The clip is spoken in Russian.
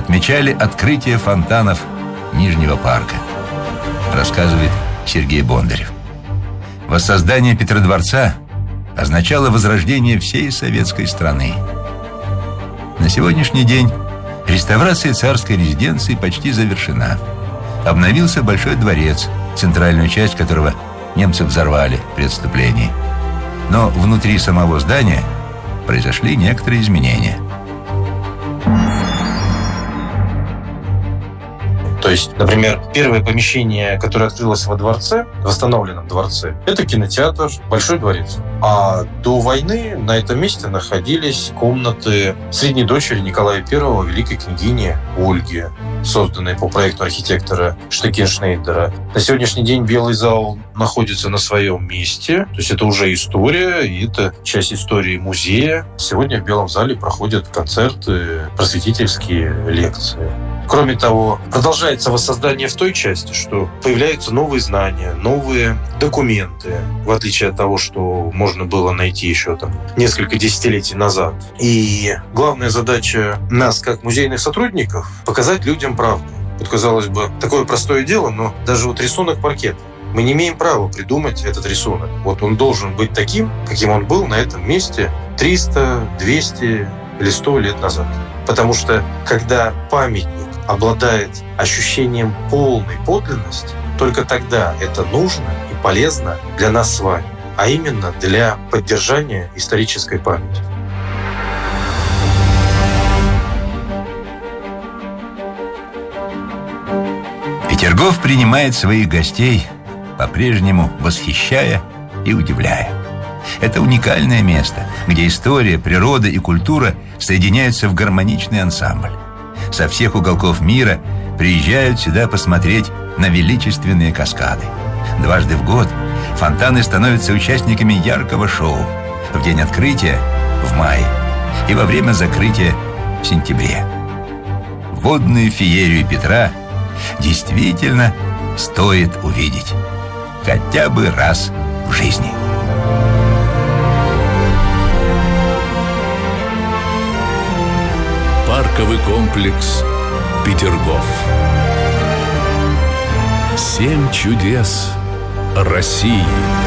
отмечали открытие фонтанов Нижнего парка, рассказывает Сергей Бондарев. Воссоздание Петродворца означало возрождение всей советской страны. На сегодняшний день реставрация царской резиденции почти завершена. Обновился Большой дворец, центральную часть которого немцы взорвали при отступлении. Но внутри самого здания произошли некоторые изменения. То есть, например, первое помещение, которое открылось во дворце, в восстановленном дворце, это кинотеатр «Большой дворец». А до войны на этом месте находились комнаты средней дочери Николая I, великой княгини Ольги, созданные по проекту архитектора Штекеншнейдера. На сегодняшний день Белый зал находится на своем месте. То есть это уже история, и это часть истории музея. Сегодня в Белом зале проходят концерты, просветительские лекции. Кроме того, продолжается воссоздание в той части, что появляются новые знания, новые документы, в отличие от того, что можно было найти еще несколько десятилетий назад. И главная задача нас, как музейных сотрудников, показать людям правду. Вот, казалось бы, такое простое дело, но даже рисунок паркета. Мы не имеем права придумать этот рисунок. Вот он должен быть таким, каким он был на этом месте 300, 200 или 100 лет назад. Потому что, когда памятник обладает ощущением полной подлинности, только тогда это нужно и полезно для нас с вами, а именно для поддержания исторической памяти. Петергоф принимает своих гостей, по-прежнему восхищая и удивляя. Это уникальное место, где история, природа и культура соединяются в гармоничный ансамбль. Со всех уголков мира приезжают сюда посмотреть на величественные каскады. Дважды в год фонтаны становятся участниками яркого шоу. В день открытия в мае и во время закрытия в сентябре. Водную феерию Петра действительно стоит увидеть хотя бы раз в жизни. Парковый комплекс «Петергоф». 7 чудес России.